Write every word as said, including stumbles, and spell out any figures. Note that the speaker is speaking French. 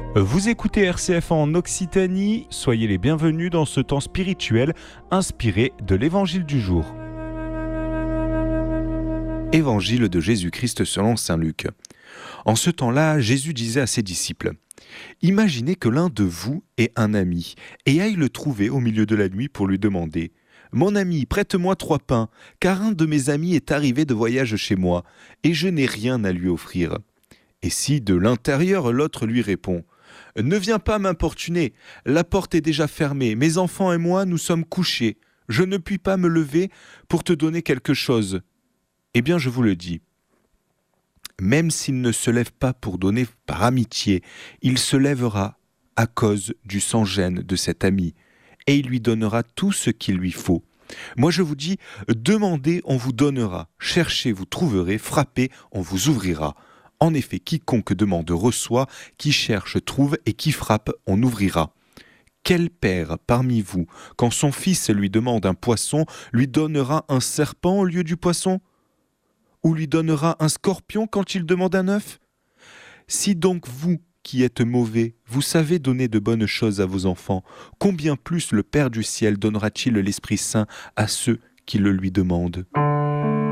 Vous écoutez R C F en Occitanie, soyez les bienvenus dans ce temps spirituel inspiré de l'Évangile du jour. Évangile de Jésus-Christ selon saint Luc. En ce temps-là, Jésus disait à ses disciples : « Imaginez que l'un de vous ait un ami, et aille le trouver au milieu de la nuit pour lui demander : « Mon ami, prête-moi trois pains, car un de mes amis est arrivé de voyage chez moi, et je n'ai rien à lui offrir. » Et si de l'intérieur l'autre lui répond : « Ne viens pas m'importuner, la porte est déjà fermée, mes enfants et moi nous sommes couchés, je ne puis pas me lever pour te donner quelque chose. » Eh bien je vous le dis, même s'il ne se lève pas pour donner par amitié, il se lèvera à cause du sans-gêne de cet ami, et il lui donnera tout ce qu'il lui faut. Moi je vous dis, demandez, on vous donnera, cherchez, vous trouverez, frappez, on vous ouvrira. En effet, quiconque demande reçoit, qui cherche trouve, et qui frappe, on ouvrira. Quel père parmi vous, quand son fils lui demande un poisson, lui donnera un serpent au lieu du poisson ? Ou lui donnera un scorpion quand il demande un œuf ? Si donc vous, qui êtes mauvais, vous savez donner de bonnes choses à vos enfants, combien plus le Père du ciel donnera-t-il l'Esprit Saint à ceux qui le lui demandent ?